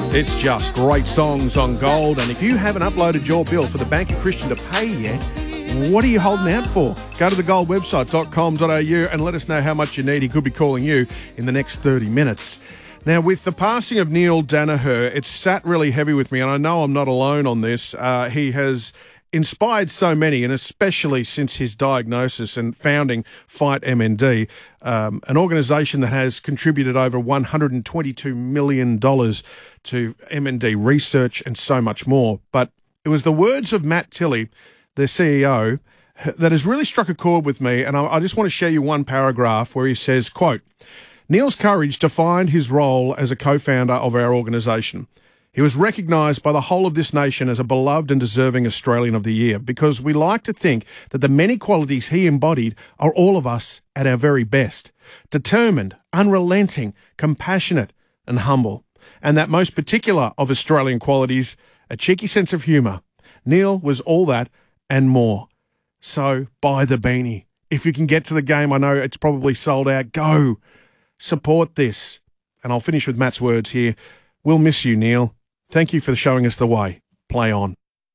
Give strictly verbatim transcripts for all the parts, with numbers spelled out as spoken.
It's just great songs on Gold. And if you haven't uploaded your bill for the Bank of Christian to pay yet, what are you holding out for? Go to the gold website dot com dot a u and let us know how much you need. He could be calling you in the next thirty minutes. Now, with the passing of Neil Danaher, it's sat really heavy with me, and I know I'm not alone on this. Uh, he has inspired so many, and especially since his diagnosis and founding Fight M N D, um, an organisation that has contributed over one hundred twenty-two million dollars to M N D research and so much more. But it was the words of Matt Tilley, the C E O, that has really struck a chord with me, and I, I just want to share you one paragraph where he says, quote, "Neil's courage defined his role as a co-founder of our organisation. He was recognised by the whole of this nation as a beloved and deserving Australian of the Year because we like to think that the many qualities he embodied are all of us at our very best. Determined, unrelenting, compassionate and humble. And that most particular of Australian qualities, a cheeky sense of humour. Neil was all that and more. So buy the beanie. If you can get to the game, I know it's probably sold out. Go. Support this." And I'll finish with Matt's words here. "We'll miss you, Neil. Thank you for showing us the way. Play on."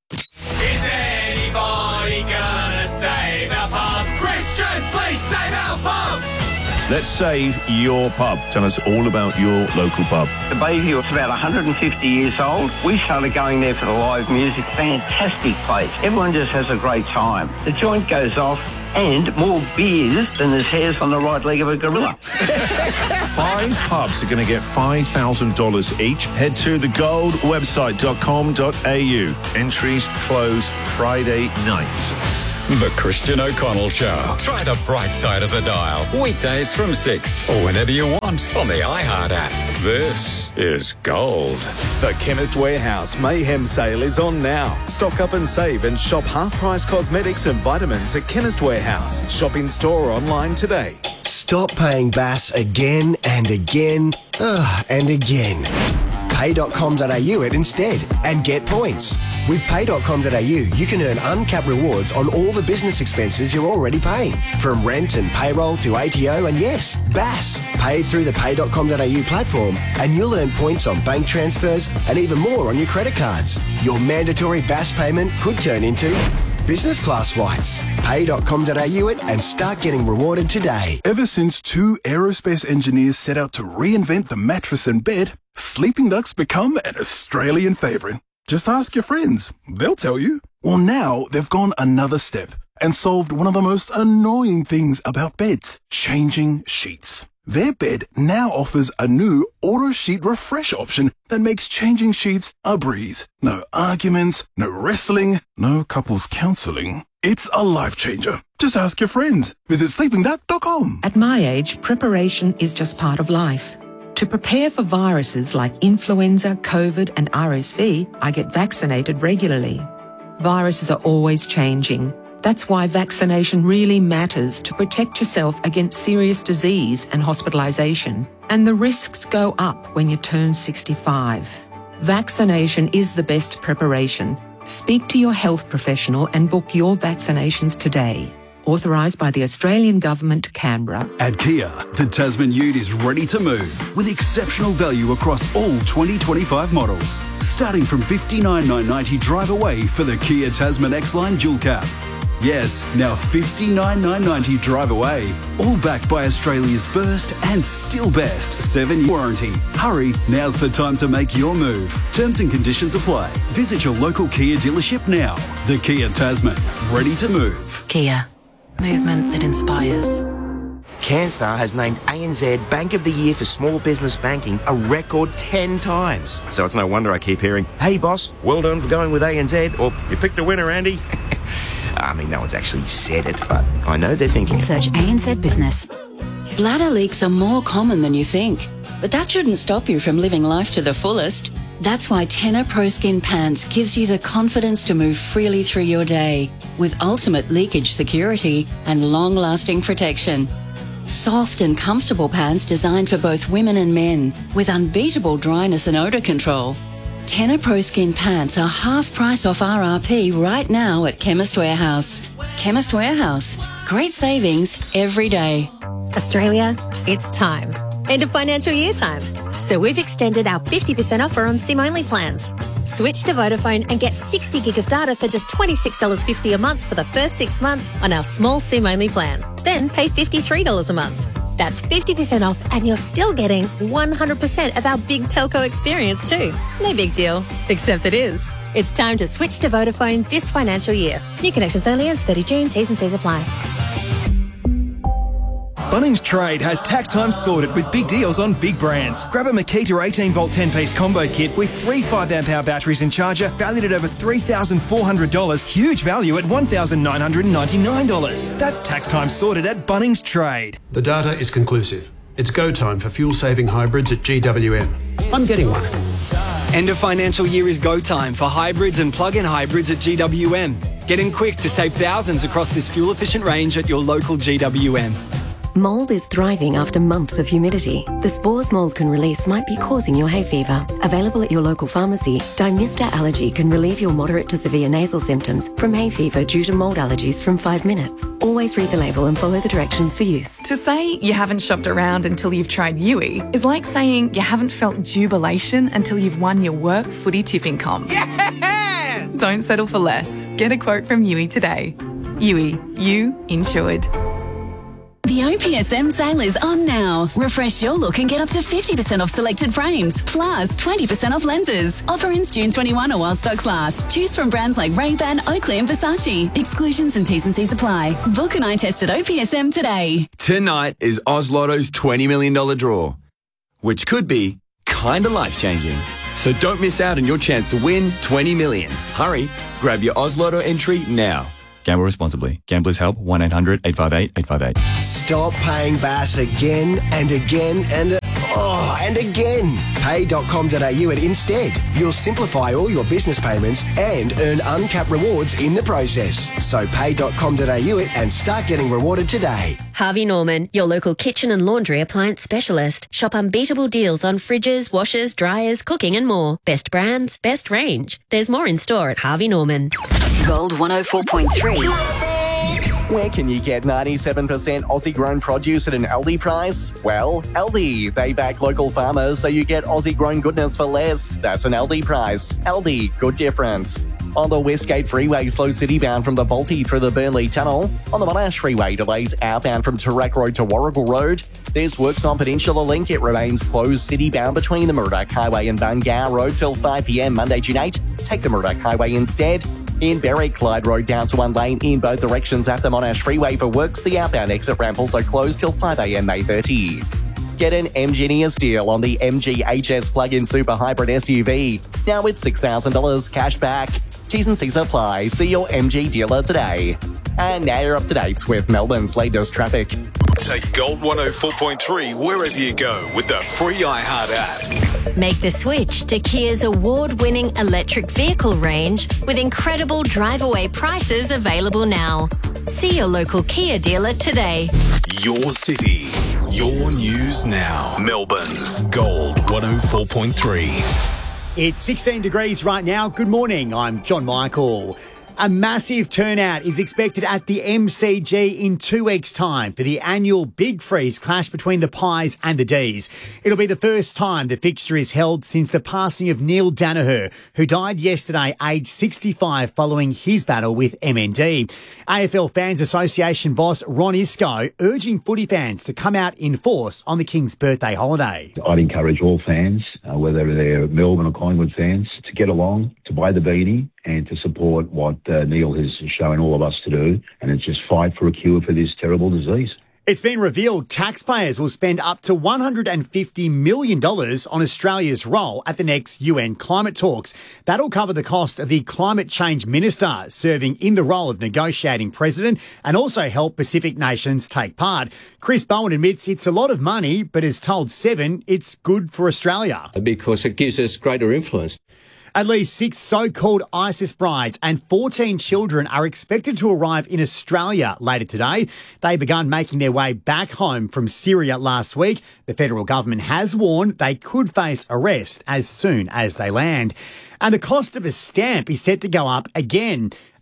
Is anybody gonna save our pub? Christian, please save our pub! Let's save your pub. Tell us all about your local pub. The Bayview is about one hundred fifty years old. We started going there for the live music. Fantastic place. Everyone just has a great time. The joint goes off and more beers than there's hairs on the right leg of a gorilla. Five pubs are going to get five thousand dollars each. Head to the gold website dot com dot a u. Entries close Friday night. The Christian O'Connell Show. Try the bright side of the dial. Weekdays from six or whenever you want on the iHeart app. This is Gold. The Chemist Warehouse Mayhem Sale is on now. Stock up and save and shop half-price cosmetics and vitamins at Chemist Warehouse. Shop in store or online today. Stop paying B A S again and again ugh, and again. pay dot com dot a u it instead and get points. With pay dot com dot a u, you can earn uncapped rewards on all the business expenses you're already paying, from rent and payroll to A T O and yes, B A S, paid through the pay dot com dot a u platform, and you'll earn points on bank transfers and even more on your credit cards. Your mandatory B A S payment could turn into business class flights. pay dot com dot a u it and start getting rewarded today. Ever since two aerospace engineers set out to reinvent the mattress and bed, sleeping ducks become an Australian favourite. Just ask your friends. They'll tell you. Well, now they've gone another step and solved one of the most annoying things about beds, changing sheets. Their bed now offers a new auto sheet refresh option that makes changing sheets a breeze. No arguments, no wrestling, no couples counselling. It's a life changer. Just ask your friends. Visit sleeping duck dot com. At my age, preparation is just part of life. To prepare for viruses like influenza, COVID and R S V, I get vaccinated regularly. Viruses are always changing. That's why vaccination really matters to protect yourself against serious disease and hospitalisation. And the risks go up when you turn sixty-five. Vaccination is the best preparation. Speak to your health professional and book your vaccinations today. Authorised by the Australian Government, Canberra. At Kia, the Tasman Ute is ready to move with exceptional value across all twenty twenty-five models. Starting from fifty-nine thousand nine hundred ninety drive away for the Kia Tasman X-Line Dual Cab. Yes, now fifty-nine thousand nine hundred ninety drive away. All backed by Australia's first and still best seven-year warranty. Hurry, now's the time to make your move. Terms and conditions apply. Visit your local Kia dealership now. The Kia Tasman, ready to move. Kia. Movement that inspires. Canstar has named A N Z Bank of the Year for Small Business Banking a record ten times. So it's no wonder I keep hearing, "Hey boss, well done for going with A N Z," or "You picked a winner, Andy." I mean, no one's actually said it, but I know they're thinking. Search A N Z Business. Bladder leaks are more common than you think, but that shouldn't stop you from living life to the fullest. That's why Tenor Pro Skin Pants gives you the confidence to move freely through your day with ultimate leakage security and long-lasting protection. Soft and comfortable pants designed for both women and men with unbeatable dryness and odour control. Tenor Pro Skin Pants are half price off R R P right now at Chemist Warehouse. Chemist Warehouse. Great savings every day. Australia, it's time. End of financial year time. So we've extended our fifty percent offer on SIM-only plans. Switch to Vodafone and get sixty gig of data for just twenty-six dollars fifty a month for the first six months on our small SIM-only plan. Then pay fifty-three dollars a month. That's fifty percent off and you're still getting one hundred percent of our big telco experience too. No big deal, except it is. It's time to switch to Vodafone this financial year. New connections only ends thirty June. T's and C's apply. Bunnings Trade has tax time sorted with big deals on big brands. Grab a Makita eighteen volt ten piece combo kit with three five amp hour batteries and charger valued at over three thousand four hundred dollars. Huge value at one thousand nine hundred ninety-nine dollars. That's tax time sorted at Bunnings Trade. The data is conclusive. It's go time for fuel-saving hybrids at G W M. I'm getting one. End of financial year is go time for hybrids and plug-in hybrids at G W M. Get in quick to save thousands across this fuel-efficient range at your local G W M. Mould is thriving after months of humidity. The spores mould can release might be causing your hay fever. Available at your local pharmacy, Dymista Allergy can relieve your moderate to severe nasal symptoms from hay fever due to mould allergies from five minutes. Always read the label and follow the directions for use. To say you haven't shopped around until you've tried Yui is like saying you haven't felt jubilation until you've won your work footy tipping comp. Yes! Don't settle for less. Get a quote from Yui today. Yui, you insured. The O P S M sale is on now. Refresh your look and get up to fifty percent off selected frames, plus twenty percent off lenses. Offer ends June twenty-first or while stocks last. Choose from brands like Ray-Ban, Oakley and Versace. Exclusions and T's and C's apply. Book an eye test at O P S M today. Tonight is Oz Lotto's twenty million dollars draw, which could be kinda life-changing. So don't miss out on your chance to win twenty million dollars. Hurry, grab your Oz Lotto entry now. Gamble responsibly. Gamblers Help, one eight hundred eight five eight eight five eight. Stop paying Bass again and again and oh, and again. pay dot com dot a u at Instead. You'll simplify all your business payments and earn uncapped rewards in the process. So pay dot com dot a u it and start getting rewarded today. Harvey Norman, your local kitchen and laundry appliance specialist. Shop unbeatable deals on fridges, washers, dryers, cooking and more. Best brands, best range. There's more in store at Harvey Norman. Gold one oh four point three. Where can you get ninety-seven percent Aussie grown produce at an Aldi price? Well, Aldi. They back local farmers so you get Aussie grown goodness for less. That's an Aldi price. Aldi, good difference. On the Westgate Freeway, slow city bound from the Balti through the Burnley Tunnel. On the Monash Freeway, delays outbound from Tarak Road to Warrigal Road. There's works on Peninsula Link. It remains closed city bound between the Murdoch Highway and Bungar Road till five p m Monday, June eighth. Take the Murdoch Highway instead. In Berwick, Clyde Road down to one lane in both directions at the Monash Freeway for works. The outbound exit ramp also closed till five a m May thirtieth. Get an Engineer's deal on the M G H S plug-in super hybrid S U V. Now it's six thousand dollars cash back. T's and C's apply. See your M G dealer today. And now you're up to date with Melbourne's latest traffic. Take Gold one oh four point three wherever you go with the free iHeart app. Make the switch to Kia's award-winning electric vehicle range with incredible drive-away prices available now. See your local Kia dealer today. Your city, your news now. Melbourne's Gold one oh four point three. It's sixteen degrees right now. Good morning. I'm John Michael. A massive turnout is expected at the M C G in two weeks' time for the annual Big Freeze clash between the Pies and the Ds. It'll be the first time the fixture is held since the passing of Neil Danaher, who died yesterday aged sixty-five following his battle with M N D. A F L Fans Association boss Ron Isco urging footy fans to come out in force on the King's birthday holiday. I'd encourage all fans, uh, whether they're Melbourne or Collingwood fans, to get along, to buy the beanie and to support what uh, Neil has shown all of us to do, and it's just fight for a cure for this terrible disease. It's been revealed taxpayers will spend up to one hundred fifty million dollars on Australia's role at the next U N climate talks. That'll cover the cost of the climate change minister serving in the role of negotiating president and also help Pacific nations take part. Chris Bowen admits it's a lot of money, but has told Seven it's good for Australia. Because it gives us greater influence. At least six so-called ISIS brides and fourteen children are expected to arrive in Australia later today. They began making their way back home from Syria last week. The federal government has warned they could face arrest as soon as they land. And the cost of a stamp is set to go up again.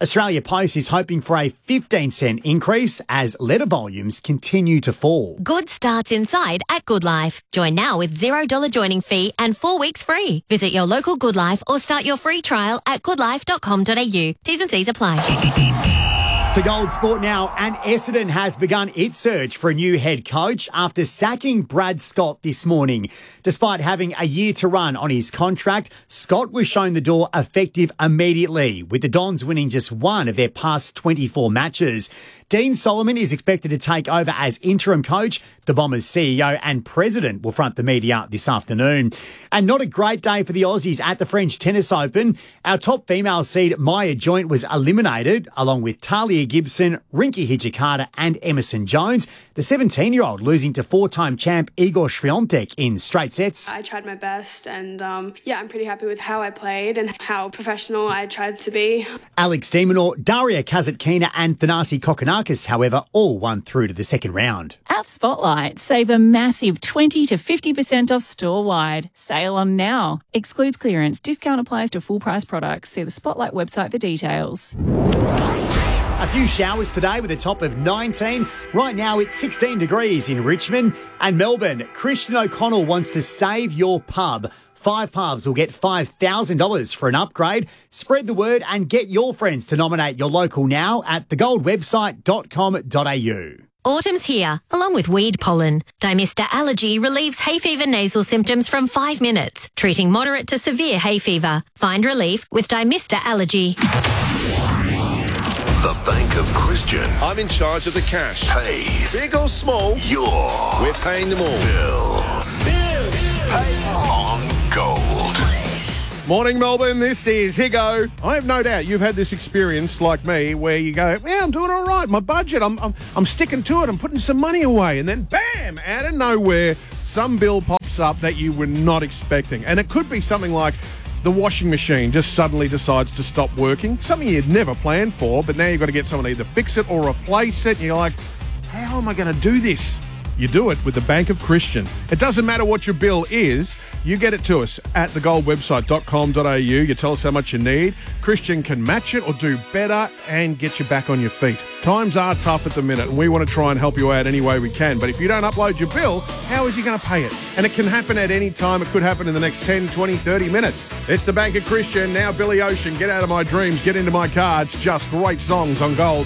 Australia Post is hoping for a fifteen cent increase as letter volumes continue to fall. Good starts inside at Good Life. Join now with zero dollars joining fee and four weeks free. Visit your local Good Life or start your free trial at good life dot com dot a u. T's and C's apply. To Gold Sport now, and Essendon has begun its search for a new head coach after sacking Brad Scott this morning. Despite having a year to run on his contract, Scott was shown the door effective immediately, with the Dons winning just one of their past twenty-four matches. Dean Solomon is expected to take over as interim coach. The Bombers' C E O and president will front the media this afternoon. And not a great day for the Aussies at the French Tennis Open. Our top female seed, Maya Joint, was eliminated, along with Talia Gibson, Rinky Hijikata and Emerson Jones. The seventeen-year-old losing to four-time champ Igor Swiatek in straight sets. I tried my best and, um, yeah, I'm pretty happy with how I played and how professional I tried to be. Alex de Minaur, Daria Kazatkina and Thanasi Kokkinakis, however, all won through to the second round. At Spotlight, save a massive twenty to fifty percent off store-wide. Sale on now. Excludes clearance. Discount applies to full-price products. See the Spotlight website for details. A few showers today with a top of nineteen. Right now it's sixteen degrees in Richmond and Melbourne. Christian O'Connell wants to save your pub. Five pubs will get five thousand dollars for an upgrade. Spread the word and get your friends to nominate your local now at the gold website dot com dot a u. Autumn's here, along with weed pollen. Dimista Allergy relieves hay fever nasal symptoms from five minutes, treating moderate to severe hay fever. Find relief with Dimista Allergy. The Bank of Christian I'm in charge of the cash. pays Big or small, your we're paying them all. bills. Bills Paid on gold. Morning, Melbourne. This is Higo. I have no doubt you've had this experience like me where you go, yeah, I'm doing all right. My budget, I'm, I'm, I'm sticking to it. I'm putting some money away. And then, bam, out of nowhere, some bill pops up that you were not expecting. And it could be something like the washing machine just suddenly decides to stop working. Something you'd never planned for, but now you've got to get someone to either fix it or replace it. And you're like, how am I going to do this? You do it with the Bank of Christian. It doesn't matter what your bill is. You get it to us at the gold website dot com dot a u. You tell us how much you need. Christian can match it or do better and get you back on your feet. Times are tough at the minute, and we want to try and help you out any way we can. But if you don't upload your bill, how is he going to pay it? And it can happen at any time. It could happen in the next ten, twenty, thirty minutes. It's the Bank of Christian. Now Billy Ocean, Get Out of My Dreams, Get Into My Car. It's just great songs on Gold.